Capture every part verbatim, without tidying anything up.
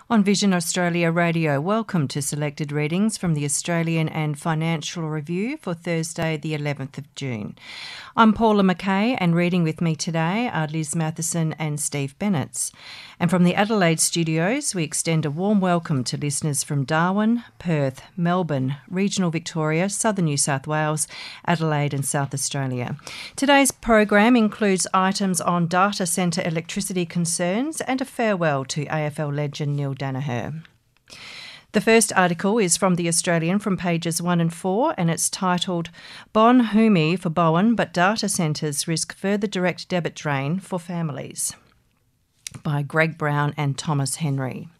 On Vision Australia Radio, welcome to selected readings from the Australian and Financial Review for Thursday the eleventh of June. I'm Paula McKay, and reading with me today are Liz Matheson and Steve Bennetts. And from the Adelaide studios, we extend a warm welcome to listeners from Darwin, Perth, Melbourne, regional Victoria, southern New South Wales, Adelaide and South Australia. Today's program includes items on data centre electricity concerns and a farewell to A F L legend Neil Daniher. The first article is from The Australian from pages one and four, and it's titled Bon Humi for Bowen, but data centres risk further direct debit drain for families, by Greg Brown and Thomas Henry.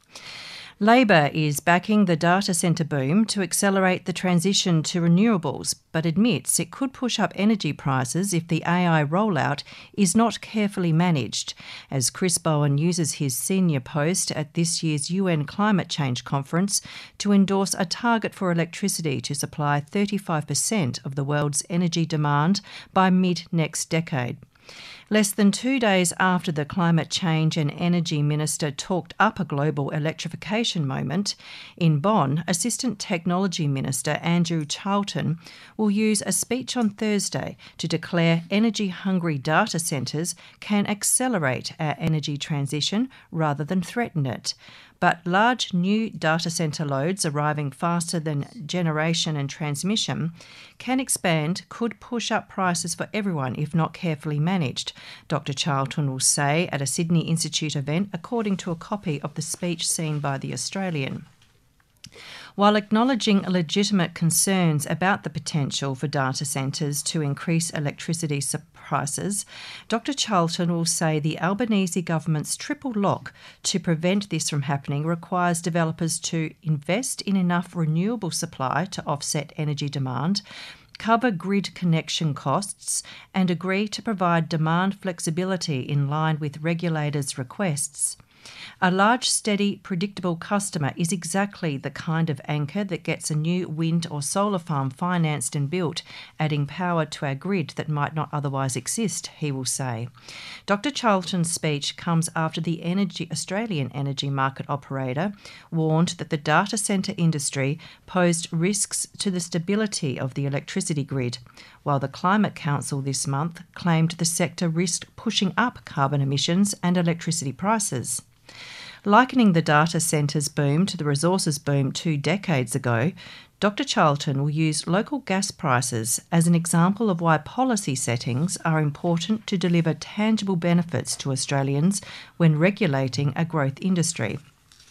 Labor is backing the data centre boom to accelerate the transition to renewables, but admits it could push up energy prices if the A I rollout is not carefully managed, as Chris Bowen uses his senior post at this year's U N Climate Change Conference to endorse a target for electricity to supply thirty-five percent of the world's energy demand by mid-next decade. Less than two days after the Climate Change and Energy Minister talked up a global electrification moment, in Bonn, Assistant Technology Minister Andrew Charlton will use a speech on Thursday to declare energy-hungry data centres can accelerate our energy transition rather than threaten it. But large new data centre loads arriving faster than generation and transmission can expand, could push up prices for everyone if not carefully managed, Doctor Charlton will say at a Sydney Institute event, according to a copy of the speech seen by The Australian. While acknowledging legitimate concerns about the potential for data centres to increase electricity prices, Doctor Charlton will say the Albanese government's triple lock to prevent this from happening requires developers to invest in enough renewable supply to offset energy demand, cover grid connection costs, and agree to provide demand flexibility in line with regulators' requests. A large, steady, predictable customer is exactly the kind of anchor that gets a new wind or solar farm financed and built, adding power to our grid that might not otherwise exist, he will say. Doctor Charlton's speech comes after the energy, Australian energy market operator warned that the data centre industry posed risks to the stability of the electricity grid, while the Climate Council this month claimed the sector risked pushing up carbon emissions and electricity prices. Likening the data centres boom to the resources boom two decades ago, Doctor Charlton will use local gas prices as an example of why policy settings are important to deliver tangible benefits to Australians when regulating a growth industry.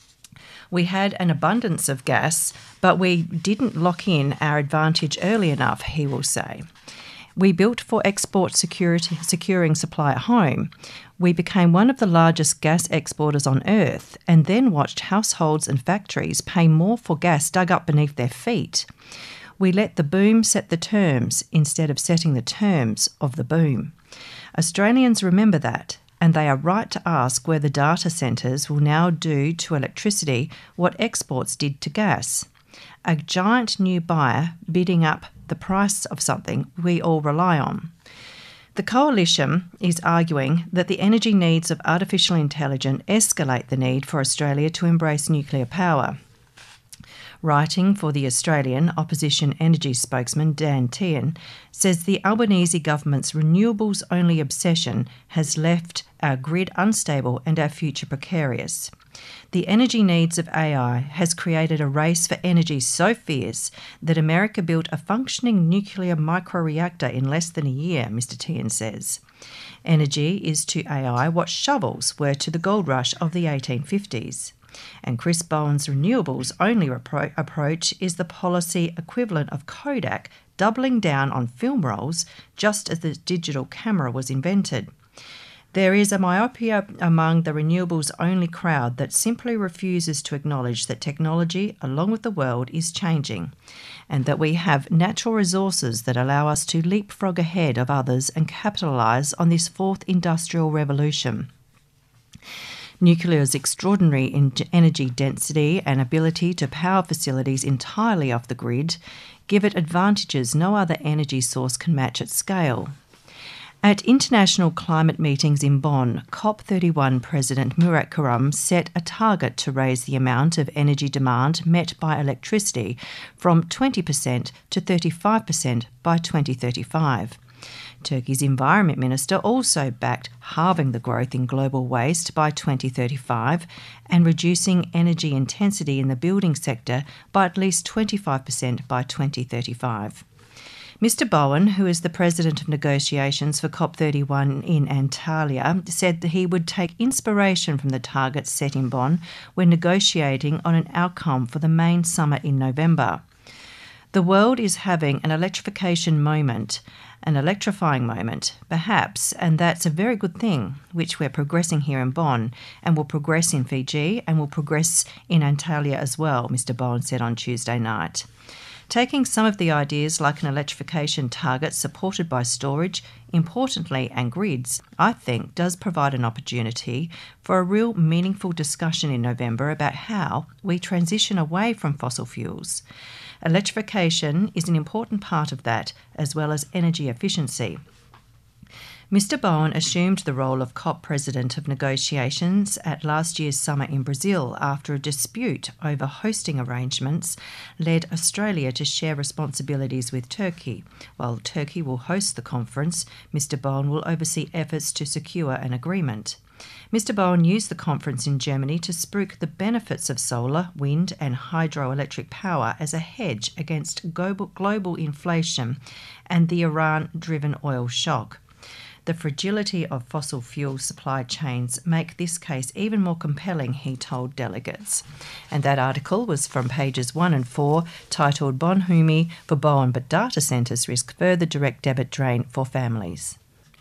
We had an abundance of gas, but we didn't lock in our advantage early enough, he will say. We built for export security, securing supply at home. We became one of the largest gas exporters on earth and then watched households and factories pay more for gas dug up beneath their feet. We let the boom set the terms instead of setting the terms of the boom. Australians remember that, and they are right to ask whether data centres will now do to electricity what exports did to gas. A giant new buyer bidding up the price of something we all rely on. The Coalition is arguing that the energy needs of artificial intelligence escalate the need for Australia to embrace nuclear power. Writing for The Australian, opposition energy spokesman Dan Tehan says the Albanese government's renewables-only obsession has left our grid unstable and our future precarious. The energy needs of A I has created a race for energy so fierce that America built a functioning nuclear microreactor in less than a year, Mister Tehan says. Energy is to A I what shovels were to the gold rush of the eighteen fifties. And Chris Bowen's renewables-only repro- approach is the policy equivalent of Kodak doubling down on film rolls just as the digital camera was invented. There is a myopia among the renewables-only crowd that simply refuses to acknowledge that technology, along with the world, is changing, and that we have natural resources that allow us to leapfrog ahead of others and capitalise on this fourth industrial revolution. Nuclear's extraordinary in energy density and ability to power facilities entirely off the grid give it advantages no other energy source can match at scale. At international climate meetings in Bonn, COP thirty-one President Murat Kurum set a target to raise the amount of energy demand met by electricity from twenty percent to thirty-five percent by twenty thirty-five. Turkey's Environment Minister also backed halving the growth in global waste by twenty thirty-five and reducing energy intensity in the building sector by at least twenty-five percent by twenty thirty-five. Mister Bowen, who is the president of negotiations for COP thirty-one in Antalya, said that he would take inspiration from the targets set in Bonn when negotiating on an outcome for the main summit in November. The world is having an electrification moment, an electrifying moment, perhaps, and that's a very good thing, which we're progressing here in Bonn and will progress in Fiji and will progress in Antalya as well, Mister Bowen said on Tuesday night. Taking some of the ideas like an electrification target supported by storage, importantly, and grids, I think does provide an opportunity for a real meaningful discussion in November about how we transition away from fossil fuels. Electrification is an important part of that, as well as energy efficiency. Mister Bowen assumed the role of COP President of Negotiations at last year's summit in Brazil after a dispute over hosting arrangements led Australia to share responsibilities with Turkey. While Turkey will host the conference, Mister Bowen will oversee efforts to secure an agreement. Mister Bowen used the conference in Germany to spruik the benefits of solar, wind and hydroelectric power as a hedge against global, global inflation and the Iran-driven oil shock. The fragility of fossil fuel supply chains make this case even more compelling, he told delegates. And that article was from pages one and four, titled Bonhumi for Bowen, but data centres risk further direct debit drain for families.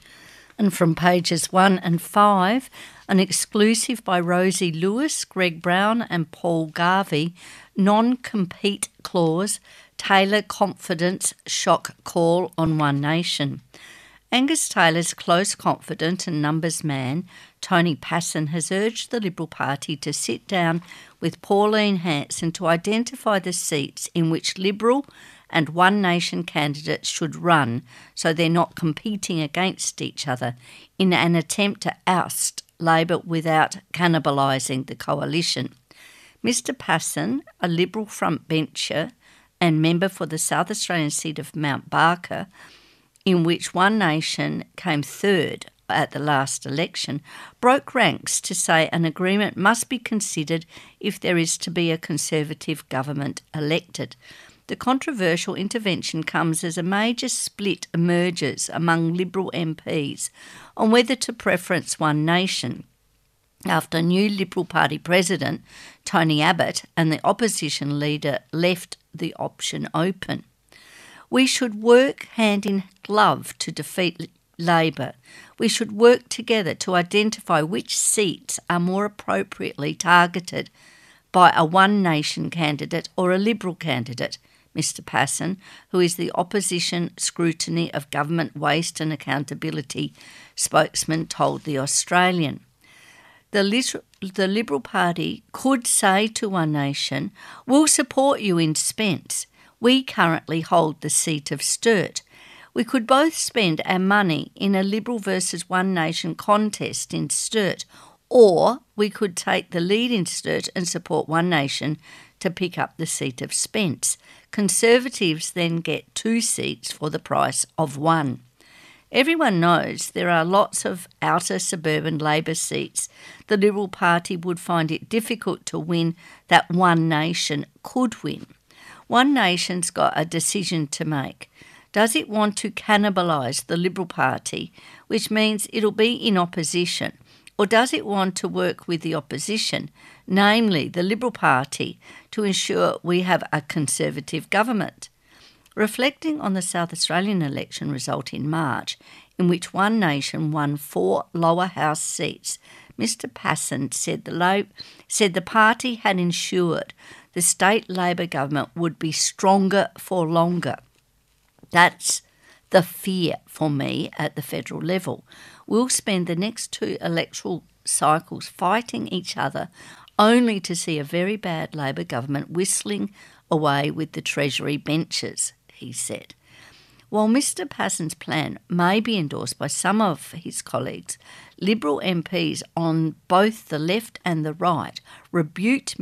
And from pages one and five, an exclusive by Rosie Lewis, Greg Brown and Paul Garvey, non-compete clause, Taylor confidence shock call on One Nation. Angus Taylor's close confidant and numbers man, Tony Passon, has urged the Liberal Party to sit down with Pauline Hanson to identify the seats in which Liberal and One Nation candidates should run so they're not competing against each other in an attempt to oust Labor without cannibalising the coalition. Mister Passon, a Liberal frontbencher and member for the South Australian seat of Mount Barker, in which One Nation came third at the last election, broke ranks to say an agreement must be considered if there is to be a Conservative government elected. The controversial intervention comes as a major split emerges among Liberal M Ps on whether to preference One Nation, after new Liberal Party President Tony Abbott and the opposition leader left the option open. We should work hand in glove to defeat Labor. We should work together to identify which seats are more appropriately targeted by a One Nation candidate or a Liberal candidate, Mister Passon, who is the Opposition Scrutiny of Government Waste and Accountability spokesman, told The Australian. The, liter- the Liberal Party could say to One Nation, "We'll support you in Spence. We currently hold the seat of Sturt. We could both spend our money in a Liberal versus One Nation contest in Sturt, or we could take the lead in Sturt and support One Nation to pick up the seat of Spence. Conservatives then get two seats for the price of one." Everyone knows there are lots of outer suburban Labor seats. The Liberal Party would find it difficult to win that One Nation could win. One Nation's got a decision to make. Does it want to cannibalise the Liberal Party, which means it'll be in opposition, or does it want to work with the opposition, namely the Liberal Party, to ensure we have a Conservative government? Reflecting on the South Australian election result in March, in which One Nation won four lower house seats, Mister Passon said the, La- said the party had ensured the state Labor government would be stronger for longer. That's the fear for me at the federal level. We'll spend the next two electoral cycles fighting each other only to see a very bad Labor government whistling away with the Treasury benches, he said. While Mr Pazin's plan may be endorsed by some of his colleagues, Liberal M Ps on both the left and the right rebuked